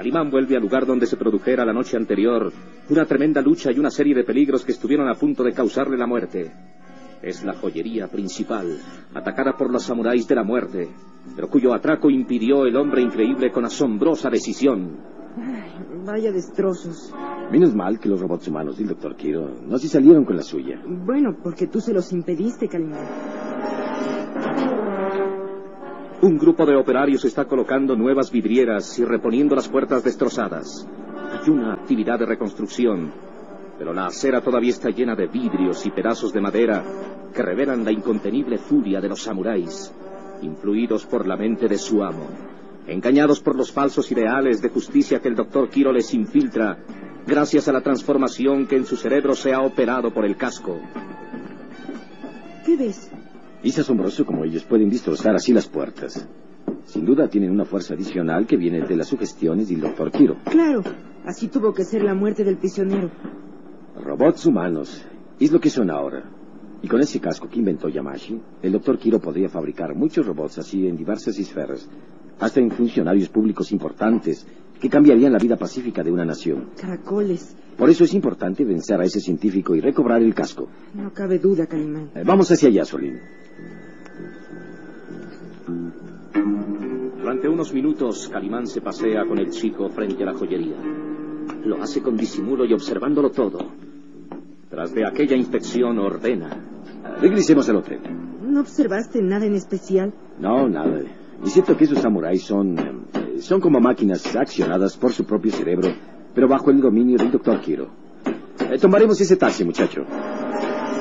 Calimán vuelve al lugar donde se produjera la noche anterior una tremenda lucha y una serie de peligros que estuvieron a punto de causarle la muerte. Es la joyería principal, atacada por los samuráis de la muerte, pero cuyo atraco impidió el hombre increíble con asombrosa decisión. Ay, vaya destrozos. Menos mal que los robots humanos del Dr. Kiro no se salieron con la suya. Bueno, porque tú se los impediste, Calimán. Un grupo de operarios está colocando nuevas vidrieras y reponiendo las puertas destrozadas. Hay una actividad de reconstrucción, pero la acera todavía está llena de vidrios y pedazos de madera que revelan la incontenible furia de los samuráis, influidos por la mente de su amo, engañados por los falsos ideales de justicia que el Dr. Kiro les infiltra, gracias a la transformación que en su cerebro se ha operado por el casco. ¿Qué ves? Es asombroso cómo ellos pueden destrozar así las puertas. Sin duda tienen una fuerza adicional que viene de las sugestiones del Dr. Kiro. Claro, así tuvo que ser la muerte del prisionero. Robots humanos, es lo que son ahora. Y con ese casco que inventó Yamashi, el Dr. Kiro podría fabricar muchos robots así en diversas esferas, hasta en funcionarios públicos importantes que cambiarían la vida pacífica de una nación. Caracoles. Por eso es importante vencer a ese científico y recobrar el casco. No cabe duda, Calimán. Vamos hacia allá, Solín. Durante unos minutos, Calimán se pasea con el chico frente a la joyería. Lo hace con disimulo y observándolo todo. Tras de aquella inspección, ordena: regresemos al hotel. ¿No observaste nada en especial? No, nada. Es cierto que esos samuráis son como máquinas accionadas por su propio cerebro, pero bajo el dominio del Dr. Kiro. Tomaremos ese taxi, muchacho.